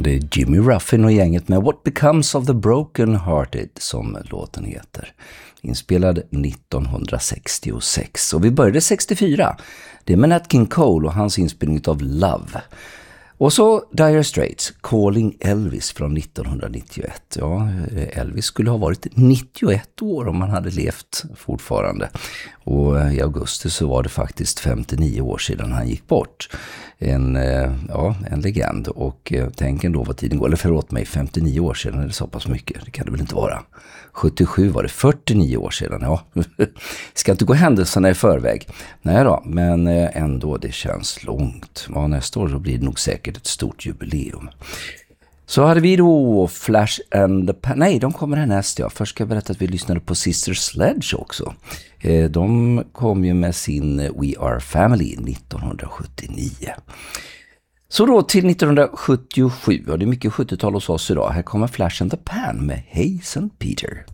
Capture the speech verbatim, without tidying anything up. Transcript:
Det är Jimmy Ruffin och gänget med What Becomes of the Broken Hearted som låten heter. Inspelad nittonhundrasextiosex. Och vi började sextiofyra. Det är med Nat King Cole och hans inspelning av Love. Och så Dire Straits, Calling Elvis från nittonhundranittioett. Ja, Elvis skulle ha varit nittioett år om han hade levt fortfarande. Och i augusti så var det faktiskt femtionio år sedan han gick bort. En, ja, en legend. Och tänk ändå vad tiden går. Eller förlåt mig, femtionio år sedan är det så pass mycket. Det kan det väl inte vara. sjuttiosju var det fyrtionio år sedan. Ja, ska inte gå händelserna i förväg. Nej då, men ändå det känns långt. Ja, nästa år så blir det nog säkert ett stort jubileum. Så hade vi då Flash and the Pan. Nej, de kommer härnäst. Ja. Först ska jag berätta att vi lyssnade på Sister Sledge också. De kom ju med sin We Are Family nittonhundrasjuttionio. Så då till nittonhundrasjuttiosju. Och det är mycket sjuttiotal hos oss idag. Här kommer Flash and the Pan med Hey Saint Peter.